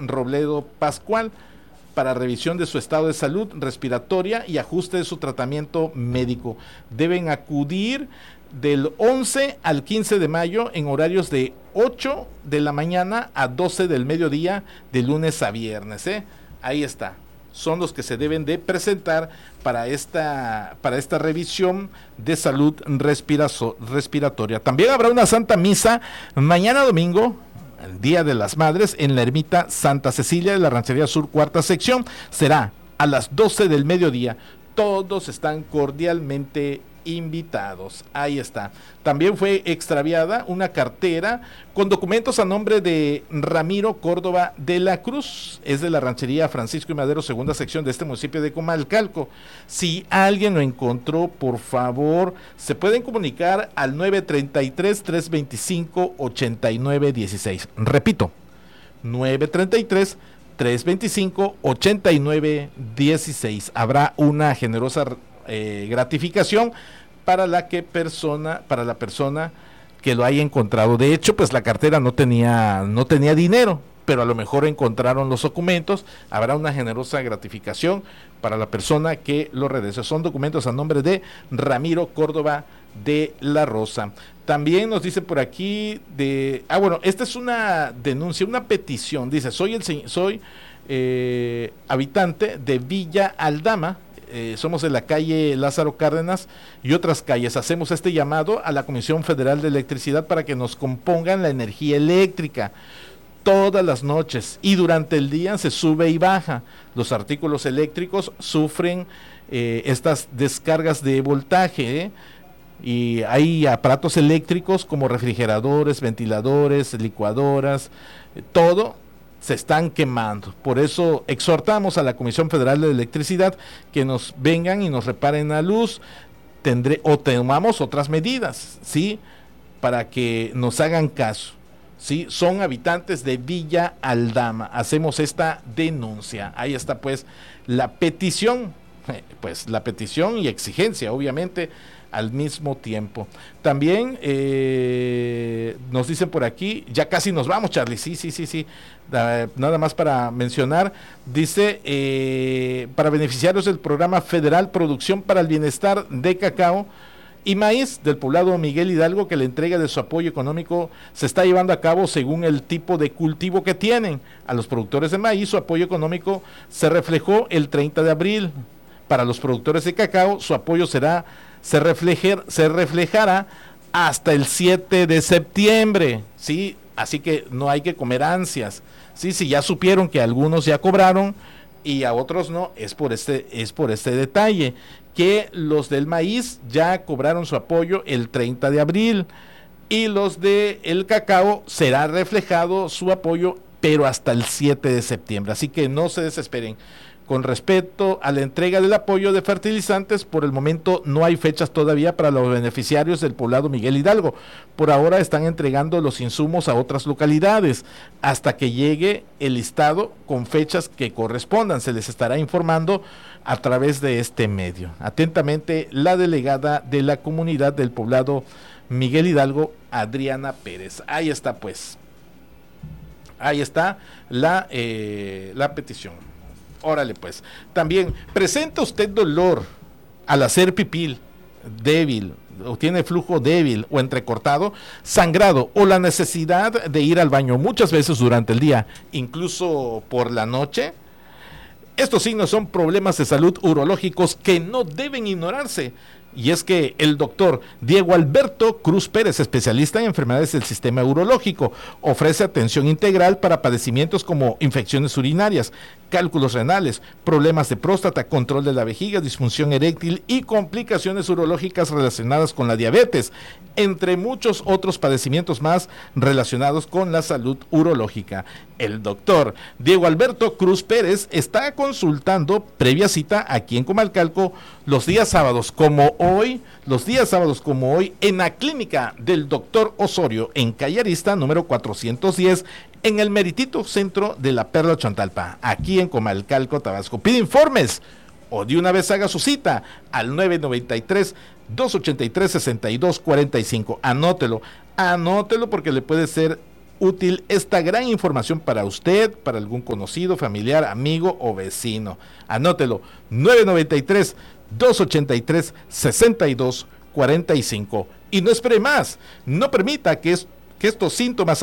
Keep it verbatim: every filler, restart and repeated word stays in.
Robledo Pascual para revisión de su estado de salud respiratoria y ajuste de su tratamiento médico. Deben acudir del once al quince de mayo en horarios de ocho de la mañana a doce del mediodía de lunes a viernes, ¿eh? Ahí está. Son los que se deben de presentar para esta, para esta revisión de salud respirazo, respiratoria. También habrá una Santa Misa mañana domingo, el Día de las Madres, en la ermita Santa Cecilia de la Ranchería Sur, cuarta sección. Será a las doce del mediodía. Todos están cordialmente invitados. Ahí está. También fue extraviada una cartera con documentos a nombre de Ramiro Córdoba de la Cruz. Es de la Ranchería Francisco y Madero, segunda sección de este municipio de Comalcalco. Si alguien lo encontró, por favor, se pueden comunicar al nueve treinta y tres, trescientos veinticinco, ochenta y nueve dieciséis. Repito, nueve treinta y tres, trescientos veinticinco, ochenta y nueve dieciséis. Habrá una generosa Eh, gratificación para la que persona, para la persona que lo haya encontrado. De hecho, pues la cartera no tenía, no tenía dinero, pero a lo mejor encontraron los documentos. Habrá una generosa gratificación para la persona que lo regrese. Son documentos a nombre de Ramiro Córdoba de la Rosa. También nos dice por aquí de, ah bueno, esta es una denuncia, una petición. Dice: soy el soy eh, habitante de Villa Aldama. Eh, somos de la calle Lázaro Cárdenas y otras calles. Hacemos este llamado a la Comisión Federal de Electricidad para que nos compongan la energía eléctrica todas las noches, y durante el día se sube y baja. Los artículos eléctricos sufren eh, estas descargas de voltaje, ¿eh? Y hay aparatos eléctricos como refrigeradores, ventiladores, licuadoras, eh, todo se están quemando. Por eso exhortamos a la Comisión Federal de Electricidad que nos vengan y nos reparen la luz. Tendré o tomamos otras medidas, ¿sí? Para que nos hagan caso, ¿sí? Son habitantes de Villa Aldama. Hacemos esta denuncia. Ahí está pues la petición, eh, pues la petición y exigencia, obviamente, al mismo tiempo. También eh, nos dicen por aquí, ya casi nos vamos, Charlie, sí, sí, sí, sí, da, nada más para mencionar, dice, eh, para beneficiarios del programa federal Producción para el Bienestar de Cacao y Maíz del poblado Miguel Hidalgo, que la entrega de su apoyo económico se está llevando a cabo según el tipo de cultivo que tienen. A los productores de maíz su apoyo económico se reflejó el treinta de abril. Para los productores de cacao su apoyo será Se, reflejer, se reflejará hasta el siete de septiembre, ¿sí? Así que no hay que comer ansias, ¿sí? Si ya supieron que algunos ya cobraron y a otros no, es por este, es por este detalle, que los del maíz ya cobraron su apoyo el treinta de abril y los del cacao será reflejado su apoyo, pero hasta el siete de septiembre, así que no se desesperen. Con respecto a la entrega del apoyo de fertilizantes, por el momento no hay fechas todavía para los beneficiarios del poblado Miguel Hidalgo. Por ahora están entregando los insumos a otras localidades hasta que llegue el listado con fechas que correspondan. Se les estará informando a través de este medio. Atentamente, la delegada de la comunidad del poblado Miguel Hidalgo, Adriana Pérez. Ahí está pues. Ahí está la, eh, la petición. Órale pues. También, ¿presenta usted dolor al hacer pipí débil, o tiene flujo débil o entrecortado, sangrado o la necesidad de ir al baño muchas veces durante el día, incluso por la noche? Estos signos son problemas de salud urológicos que no deben ignorarse. Y es que el doctor Diego Alberto Cruz Pérez, especialista en enfermedades del sistema urológico, ofrece atención integral para padecimientos como infecciones urinarias, cálculos renales, problemas de próstata, control de la vejiga, disfunción eréctil y complicaciones urológicas relacionadas con la diabetes, entre muchos otros padecimientos más relacionados con la salud urológica. El doctor Diego Alberto Cruz Pérez está consultando previa cita aquí en Comalcalco los días sábados como hoy, los días sábados como hoy, en la clínica del doctor Osorio, en calle Arista, número cuatrocientos diez, en el meritito centro de la Perla Chantalpa, aquí en Comalcalco, Tabasco. Pide informes o de una vez haga su cita al nueve noventa y tres, dos ochenta y tres, sesenta y dos cuarenta y cinco. Anótelo, anótelo porque le puede ser útil esta gran información para usted, para algún conocido, familiar, amigo o vecino. Anótelo, nueve nueve tres, dos ocho tres, seis dos cuatro cinco. Y no espere más, no permita que, es, que estos síntomas